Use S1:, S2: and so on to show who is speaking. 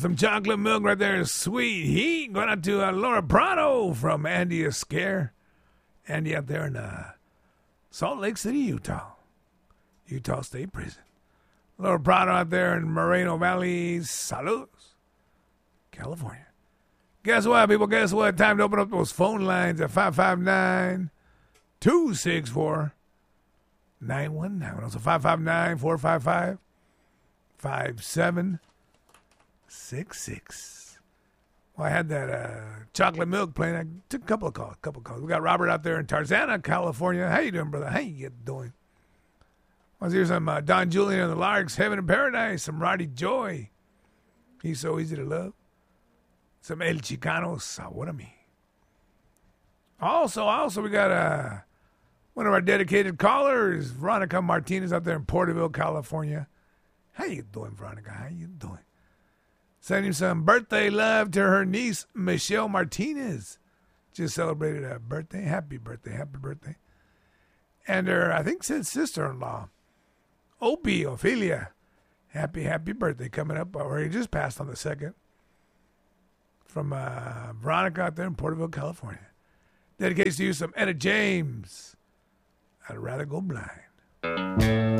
S1: Some chocolate milk right there, sweet heat. Going out to Laura Prado from Andy Escare. Andy out there in Salt Lake City, Utah State Prison. Laura Prado out there in Moreno Valley, Salud, California. Guess what, people? Guess what? Time to open up those phone lines at 559-264-9191. Also 559-455-5766. Well, I had that chocolate milk playing. I took a couple of calls. We got Robert out there in Tarzana, California. How you doing, brother? How you doing? Let's hear some Don Julian and the Larks, Heaven and Paradise, some Roddy Joy. He's so easy to love. Some El Chicano, Sawarami. Also, we got one of our dedicated callers, Veronica Martinez out there in Porterville, California. How you doing, Veronica? How you doing? Sending some birthday love to her niece, Michelle Martinez. Just celebrated a birthday. Happy birthday. And her, I think, said sister-in-law, Opie, Ophelia. Happy birthday coming up. Or he just passed on the 2nd. From Veronica out there in Porterville, California. Dedicates to you some Etta James. I'd rather go blind.